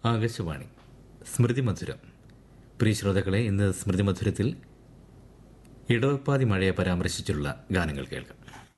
ആകാശവാണി സ്മൃതി മധുരം. പ്രിയ ശ്രോതാക്കളെ, ഇന്ന് സ്മൃതി മധുരത്തിൽ ഇടവപ്പാതി മഴയെ പരാമർശിച്ചുള്ള ഗാനങ്ങൾ കേൾക്കാം.